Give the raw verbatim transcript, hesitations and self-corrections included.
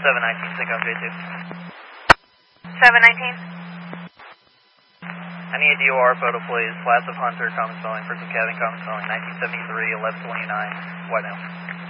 seven nineteen, sync on J two. seven nineteen. I need a D O R photo, please. Class of Hunter, common spelling, first of Kevin, common spelling, nineteen seventy-three, eleven twenty-nine, white male.